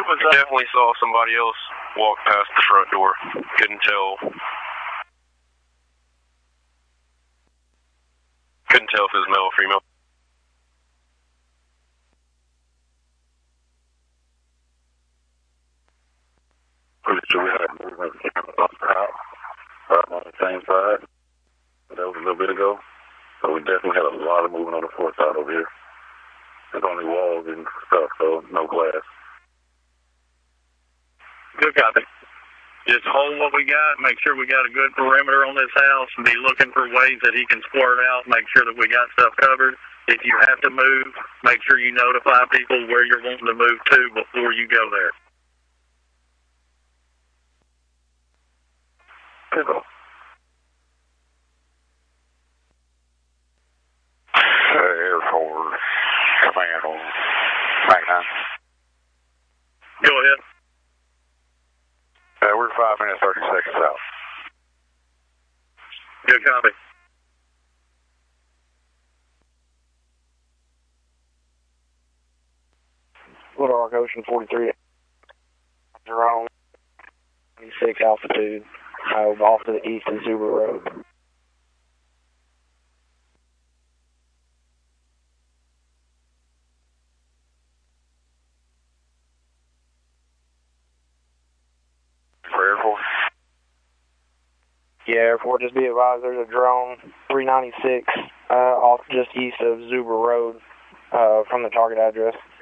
was up. Definitely saw somebody else walk past the front door. Couldn't tell if it was male or female. Pretty sure we had movement on the same side. That was a little bit ago. So we definitely had a lot of movement on the fourth side over here. There's only walls and stuff, so no glass. Good copy. Just hold what we got, make sure we got a good perimeter on this house, and be looking for ways that he can squirt out, make sure that we got stuff covered. If you have to move, make sure you notify people where you're wanting to move to before you go there. Good. Air Force Command on 99. Go ahead. We're 5 minutes, 30 seconds out. Good copy. Little Rock Ocean 43. Jerome. 26 altitude. Off to the east of Zuber Road. For Air Force? Yeah, Air Force, just be advised there's a drone 396 off just east of Zuber Road from the target address.